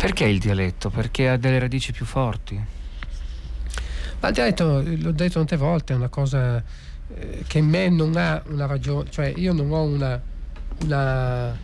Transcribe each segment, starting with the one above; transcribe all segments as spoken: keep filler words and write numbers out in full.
Perché il dialetto? Perché ha delle radici più forti? Ma il dialetto, l'ho detto tante volte, è una cosa eh, che in me non ha una ragione, cioè io non ho una, una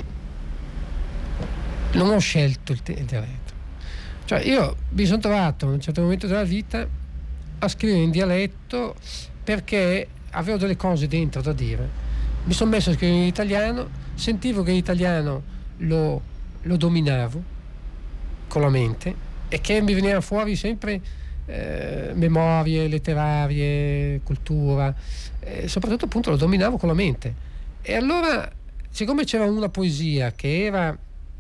non ho scelto il, il dialetto, cioè io mi sono trovato in un certo momento della vita a scrivere in dialetto perché avevo delle cose dentro da dire, mi sono messo a scrivere in italiano, sentivo che l'italiano lo, lo dominavo con la mente e che mi veniva fuori sempre eh, memorie letterarie, cultura, eh, soprattutto appunto lo dominavo con la mente. E allora, siccome c'era una poesia che era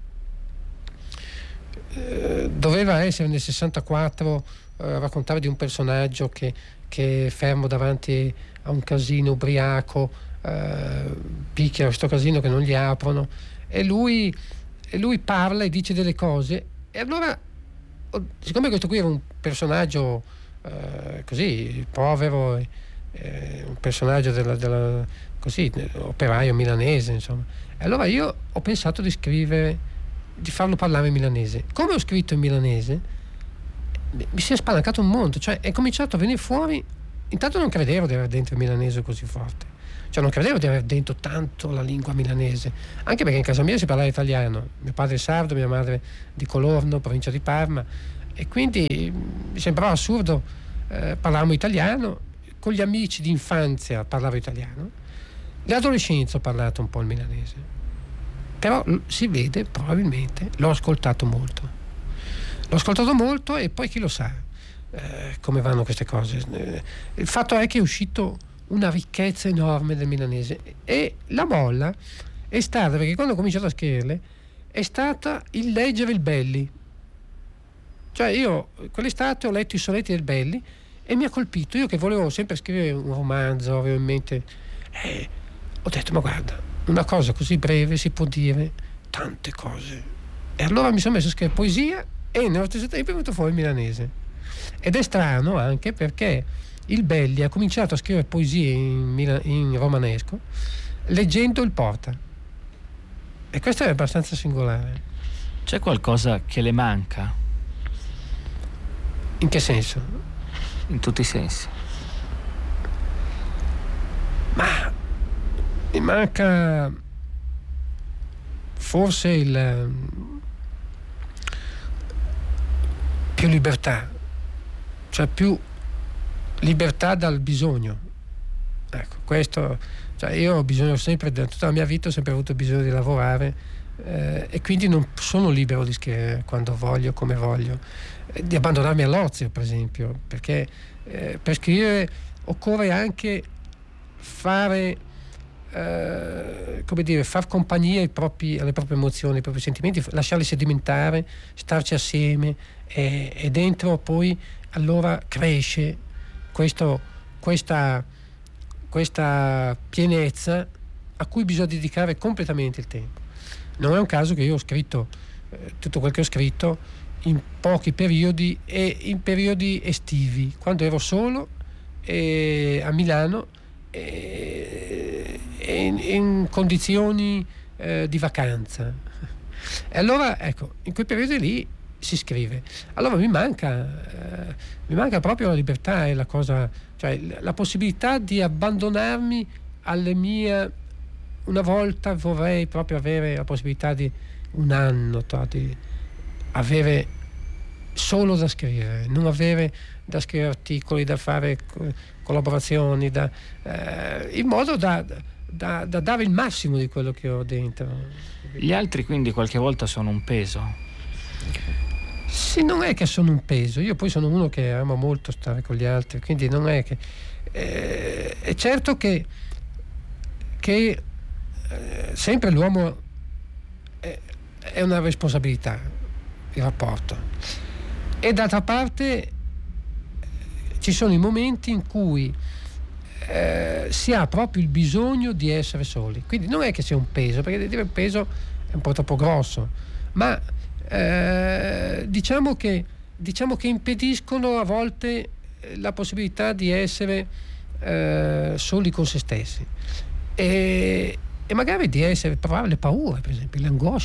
eh, doveva essere nel sessantaquattro, eh, raccontava di un personaggio che, che è fermo davanti a un casino ubriaco, eh, picchia questo casino che non gli aprono e lui, e lui parla e dice delle cose. E allora, siccome questo qui era un personaggio eh, così povero, eh, un personaggio della, della, così, operaio milanese, insomma, e allora io ho pensato di scrivere, di farlo parlare in milanese. Come ho scritto in milanese, mi si è spalancato un mondo, cioè è cominciato a venire fuori. Intanto non credevo di avere dentro il milanese così forte, cioè non credevo di avere dentro tanto la lingua milanese, anche perché in casa mia si parlava italiano, mio padre è sardo, mia madre di Colorno, provincia di Parma, e quindi mi sembrava assurdo eh, parlarmi italiano. Con gli amici di infanzia parlavo italiano, l'adolescenza ho parlato un po' il milanese, però si vede, probabilmente l'ho ascoltato molto l'ho ascoltato molto e poi chi lo sa eh, come vanno queste cose. Eh, il fatto è che è uscito una ricchezza enorme del milanese e la molla è stata, perché quando ho cominciato a scriverle, è stata il leggere il Belli. Cioè io quell'estate ho letto i sonetti del Belli e mi ha colpito. Io che volevo sempre scrivere un romanzo, avevo in mente, eh, ho detto ma guarda, una cosa così breve si può dire tante cose. E allora mi sono messo a scrivere poesia e nello stesso tempo è venuto fuori il milanese. Ed è strano anche perché il Belli ha cominciato a scrivere poesie in, Mila- in romanesco leggendo il Porta, e questo è abbastanza singolare. C'è qualcosa che le manca? In che senso? In tutti i sensi. Ma mi manca forse il più libertà, cioè più libertà dal bisogno. Ecco, questo, cioè io ho bisogno sempre, tutta la mia vita ho sempre avuto bisogno di lavorare eh, e quindi non sono libero di scrivere quando voglio, come voglio, eh, di abbandonarmi all'ozio, per esempio, perché eh, per scrivere occorre anche fare eh, come dire, far compagnia ai propri, alle proprie emozioni, ai propri sentimenti, lasciarli sedimentare, starci assieme e, e dentro poi allora cresce questo, questa, questa pienezza a cui bisogna dedicare completamente il tempo. Non è un caso che io ho scritto eh, tutto quel che ho scritto in pochi periodi e in periodi estivi, quando ero solo eh, a Milano e, e in, in condizioni eh, di vacanza. E allora ecco, in quei periodi lì si scrive. Allora mi manca eh, mi manca proprio la libertà e la cosa, cioè la possibilità di abbandonarmi alle mie. Una volta vorrei proprio avere la possibilità di un anno di avere solo da scrivere, non avere da scrivere articoli, da fare collaborazioni, da, eh, in modo da, da, da dare il massimo di quello che ho dentro. Gli altri quindi qualche volta sono un peso? Sì, non è che sono un peso, io poi sono uno che ama molto stare con gli altri, quindi non è che eh, è certo che che eh, sempre l'uomo è, è una responsabilità, il rapporto, e d'altra parte eh, ci sono i momenti in cui eh, si ha proprio il bisogno di essere soli, quindi non è che sia un peso, perché dire un peso è un po' troppo grosso, ma eh, diciamo che diciamo che impediscono a volte la possibilità di essere eh, soli con se stessi e, e magari di essere, provare le paure, per esempio le angosce,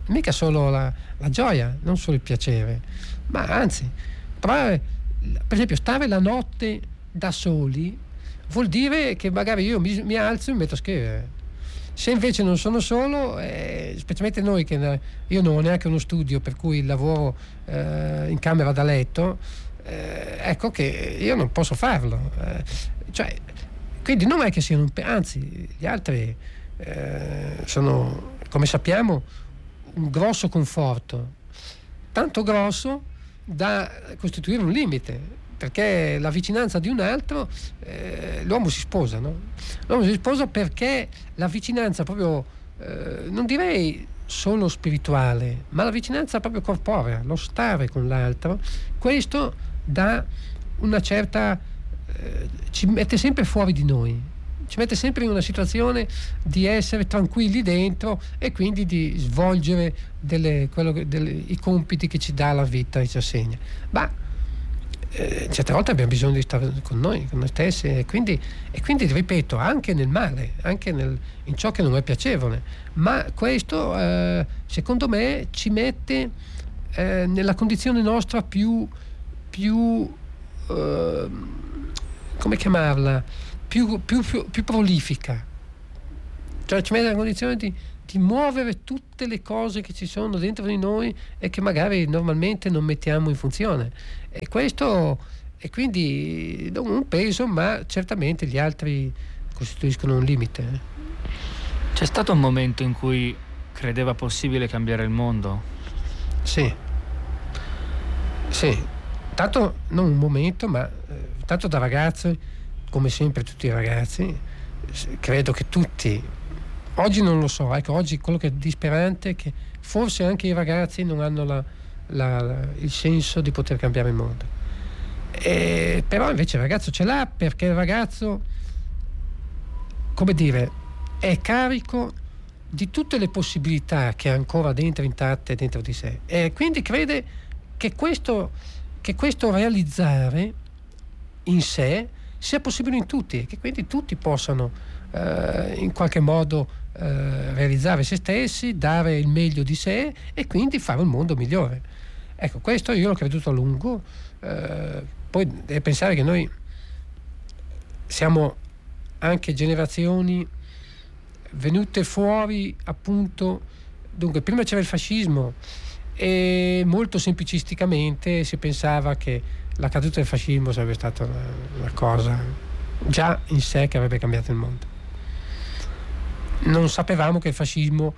mica solo la, la gioia, non solo il piacere, ma anzi, provare, per esempio, stare la notte da soli vuol dire che magari io mi, mi alzo e mi metto a scrivere. Se invece non sono solo, eh, specialmente noi che ne, io non ho neanche uno studio, per cui lavoro eh, in camera da letto, eh, ecco che io non posso farlo. Eh, cioè, quindi non è che siano, anzi, gli altri eh, sono, come sappiamo, un grosso conforto, tanto grosso da costituire un limite. Perché la vicinanza di un altro, eh, l'uomo si sposa, no? L'uomo si sposa perché la vicinanza proprio, eh, non direi solo spirituale, ma la vicinanza proprio corporea, lo stare con l'altro, questo dà una certa, eh, ci mette sempre fuori di noi, ci mette sempre in una situazione di essere tranquilli dentro e quindi di svolgere delle, quello, delle, i compiti che ci dà la vita e ci assegna. Ma Eh, certe volte abbiamo bisogno di stare con noi, con noi stessi, e quindi, e quindi ripeto, anche nel male, anche nel, in ciò che non è piacevole, ma questo eh, secondo me ci mette eh, nella condizione nostra più più eh, come chiamarla, più, più, più, più prolifica, cioè ci mette nella condizione di di muovere tutte le cose che ci sono dentro di noi e che magari normalmente non mettiamo in funzione, e questo e quindi non un peso, ma certamente gli altri costituiscono un limite. C'è stato un momento in cui credeva possibile cambiare il mondo? Sì, sì, tanto non un momento, ma eh, tanto da ragazzo, come sempre tutti i ragazzi, credo che tutti. Oggi non lo so, ecco, oggi quello che è disperante è che forse anche i ragazzi non hanno la, la, la, il senso di poter cambiare il mondo. E, però invece il ragazzo ce l'ha, perché il ragazzo, come dire, è carico di tutte le possibilità che ha ancora dentro, intatte dentro di sé, e quindi crede che questo, che questo realizzare in sé sia possibile in tutti, e che quindi tutti possano eh, in qualche modo Eh, realizzare se stessi, dare il meglio di sé e quindi fare un mondo migliore. Ecco, questo io l'ho creduto a lungo. Eh, poi deve pensare che noi siamo anche generazioni venute fuori, appunto, dunque prima c'era il fascismo e molto semplicisticamente si pensava che la caduta del fascismo sarebbe stata una, una cosa già in sé che avrebbe cambiato il mondo. Non sapevamo che il fascismo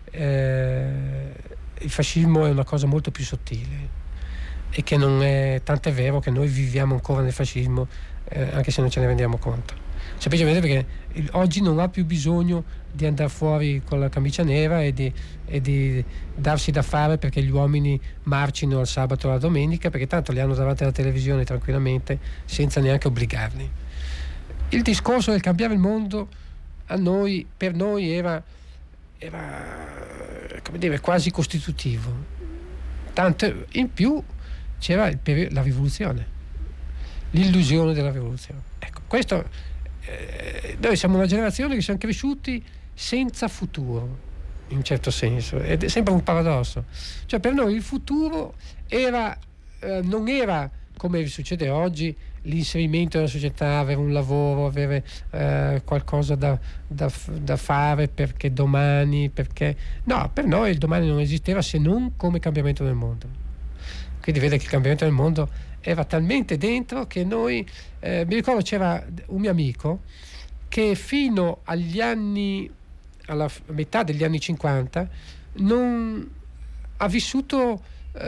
eh, il fascismo è una cosa molto più sottile, e che non è, tant'è vero che noi viviamo ancora nel fascismo eh, anche se non ce ne rendiamo conto, semplicemente perché il, oggi non ha più bisogno di andare fuori con la camicia nera e di, e di darsi da fare perché gli uomini marcino al sabato o alla domenica, perché tanto li hanno davanti alla televisione tranquillamente senza neanche obbligarli. Il discorso del cambiare il mondo a noi, per noi era, era come dire, quasi costitutivo, tanto in più c'era il peri- la rivoluzione, l'illusione della rivoluzione. Ecco, questo eh, noi siamo una generazione che siamo cresciuti senza futuro, in un certo senso, ed sembra un paradosso, cioè per noi il futuro era eh, non era come succede oggi, l'inserimento nella società, avere un lavoro, avere eh, qualcosa da, da, da fare perché domani, perché no, per noi il domani non esisteva se non come cambiamento del mondo. Quindi vede che il cambiamento del mondo era talmente dentro che noi, eh, mi ricordo c'era un mio amico che fino agli anni, alla metà degli anni cinquanta, non ha vissuto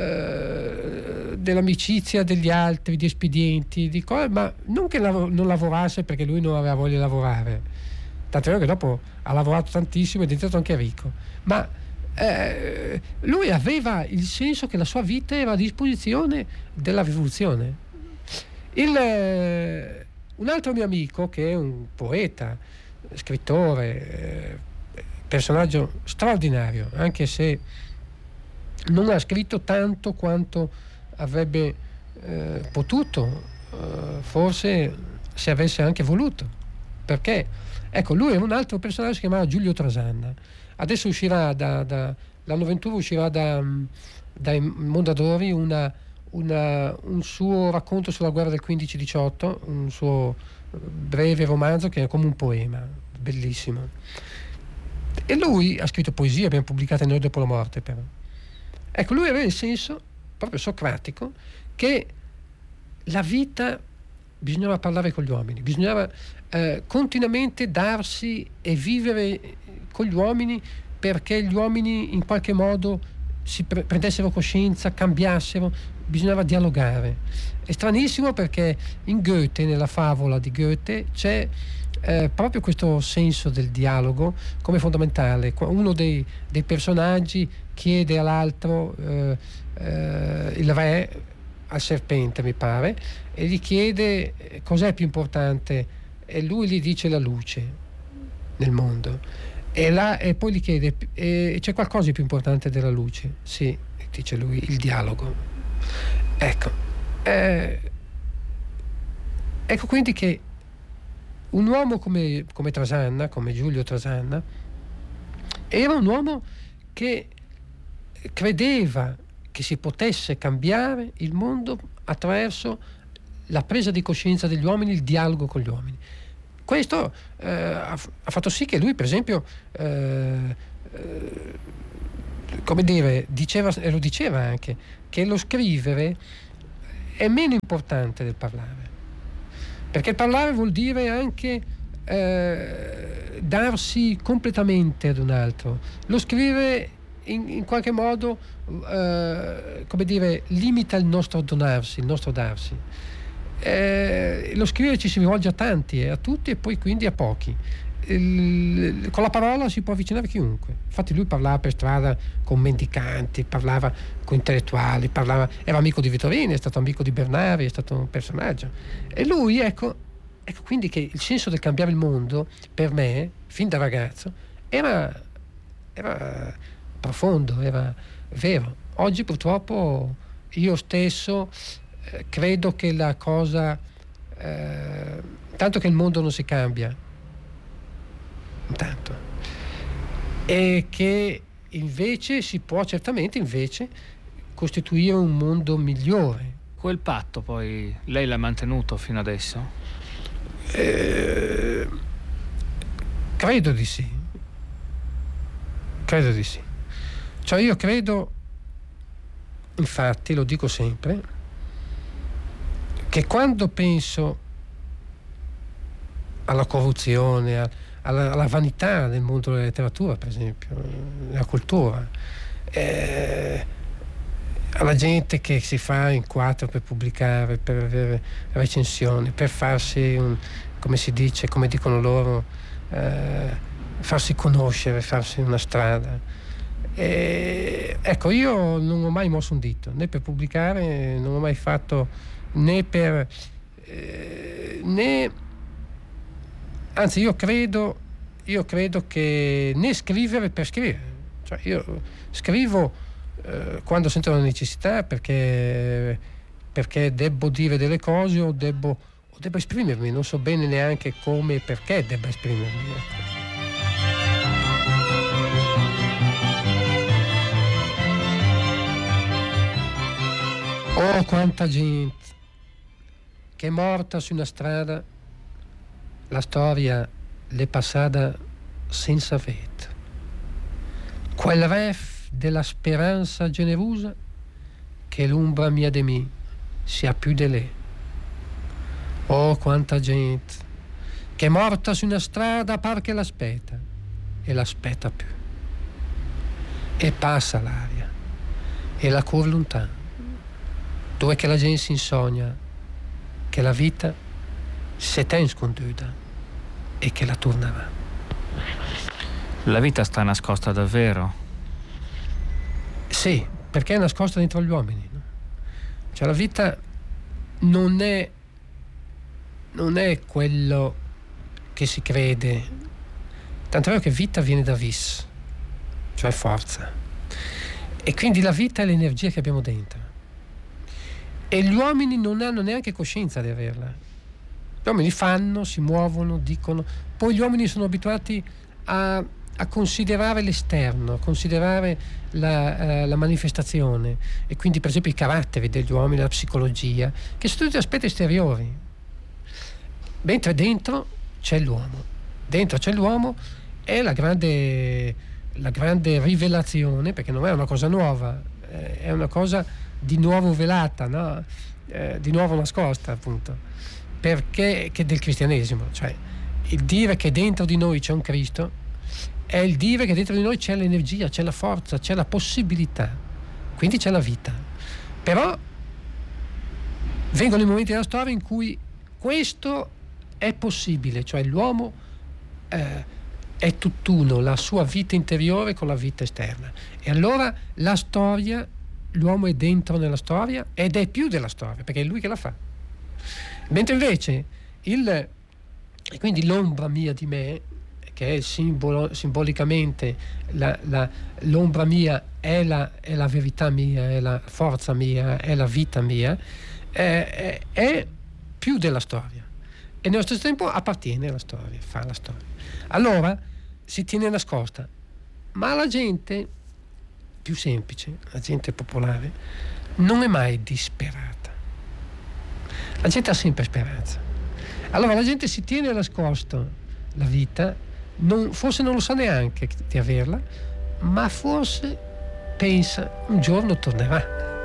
eh, dell'amicizia degli altri, di espedienti, di cose, ma non che lav- non lavorasse perché lui non aveva voglia di lavorare, tanto è vero che dopo ha lavorato tantissimo ed è diventato anche ricco, ma eh, lui aveva il senso che la sua vita era a disposizione della rivoluzione. Il, eh, un altro mio amico, che è un poeta, scrittore, eh, personaggio straordinario, anche se non ha scritto tanto quanto avrebbe eh, potuto, eh, forse se avesse anche voluto, perché ecco, lui è un altro personaggio che si chiamava Giulio Trasanna. Adesso uscirà da, da, l'anno ventuno uscirà da, dai Mondadori una, una, un suo racconto sulla guerra del quindici diciotto, un suo breve romanzo che è come un poema, bellissimo. E lui ha scritto poesie, abbiamo pubblicato Noi dopo la morte, però. Ecco, lui aveva il senso proprio socratico che la vita bisognava parlare con gli uomini, bisognava eh, continuamente darsi e vivere con gli uomini, perché gli uomini in qualche modo si pre- prendessero coscienza, cambiassero, bisognava dialogare. È stranissimo perché in Goethe, nella favola di Goethe, c'è eh, proprio questo senso del dialogo come fondamentale. Uno dei, dei personaggi chiede all'altro, eh, eh, il re, al serpente mi pare, e gli chiede cos'è più importante, e lui gli dice la luce nel mondo, e, là, e poi gli chiede e c'è qualcosa di più importante della luce? Sì, dice lui, il dialogo. Ecco, eh, ecco quindi che un uomo come, come Trasanna, come Giulio Trasanna, era un uomo che credeva che si potesse cambiare il mondo attraverso la presa di coscienza degli uomini, il dialogo con gli uomini. Questo eh, ha, ha fatto sì che lui, per esempio, eh, eh, come dire, diceva, e lo diceva anche, che lo scrivere è meno importante del parlare, perché il parlare vuol dire anche eh, darsi completamente ad un altro. Lo scrivere in, in qualche modo eh, come dire, limita il nostro donarsi, il nostro darsi. Eh, lo scrivere ci si rivolge a tanti, eh, a tutti, e poi quindi a pochi. Il, con la parola si può avvicinare a chiunque. Infatti lui parlava per strada con mendicanti, parlava con intellettuali, parlava, era amico di Vittorini, è stato amico di Bernari, è stato un personaggio. E lui, ecco, ecco quindi che il senso del cambiare il mondo, per me, fin da ragazzo, era, era profondo, era vero. Oggi purtroppo io stesso eh, credo che la cosa, eh, tanto che il mondo non si cambia, intanto, e che invece si può certamente invece costituire un mondo migliore. Quel patto poi lei l'ha mantenuto fino adesso? Eh, credo di sì, credo di sì. Cioè io credo, infatti lo dico sempre, che quando penso alla corruzione, a, alla, alla vanità del mondo della letteratura, per esempio, della cultura, eh, alla gente che si fa in quattro per pubblicare, per avere recensioni, per farsi un, come si dice, come dicono loro, eh, farsi conoscere, farsi una strada. E, ecco, io non ho mai mosso un dito, né per pubblicare, non ho mai fatto, né per eh, né anzi io credo io credo che né scrivere per scrivere, cioè io scrivo eh, quando sento la necessità, perché perché debbo dire delle cose o debbo, o debbo esprimermi, non so bene neanche come e perché debba esprimermi, ecco. Oh, quanta gente che è morta su una strada, la storia l'è passata senza vet. Quel ref della speranza generosa che l'ombra mia di me sia più di lei. Oh, quanta gente che è morta su una strada par che l'aspetta e l'aspetta più. E passa l'aria e la cor lontana, dove che la gente si insogna che la vita si è sconduta e che la tornerà. La vita sta nascosta davvero? Sì, perché è nascosta dentro gli uomini, no? Cioè la vita non è non è quello che si crede, tanto è vero che vita viene da vis, cioè forza, e quindi la vita è l'energia che abbiamo dentro. E gli uomini non hanno neanche coscienza di averla. Gli uomini fanno, si muovono, dicono. Poi gli uomini sono abituati a, a considerare l'esterno, a considerare la, eh, la manifestazione, e quindi per esempio i caratteri degli uomini, la psicologia, che sono tutti aspetti esteriori, mentre dentro c'è l'uomo. Dentro c'è l'uomo, è la grande, la grande rivelazione, perché non è una cosa nuova, eh, è una cosa di nuovo velata, no? eh, di nuovo nascosta, appunto, perché che del cristianesimo, cioè il dire che dentro di noi c'è un Cristo è il dire che dentro di noi c'è l'energia, c'è la forza, c'è la possibilità, quindi c'è la vita. Però vengono i momenti della storia in cui questo è possibile, cioè l'uomo eh, è tutt'uno, la sua vita interiore con la vita esterna, e allora la storia, l'uomo è dentro nella storia ed è più della storia, perché è lui che la fa. Mentre invece il, e quindi l'ombra mia di me, che è il simbolo, simbolicamente la, la, l'ombra mia è la, è la verità mia, è la forza mia, è la vita mia, è, è, è più della storia, e nello stesso tempo appartiene alla storia, fa la storia. Allora si tiene nascosta, ma la gente più semplice, la gente popolare, non è mai disperata, la gente ha sempre speranza. Allora la gente si tiene nascosto la vita, non, forse non lo sa neanche di averla, ma forse pensa un giorno tornerà.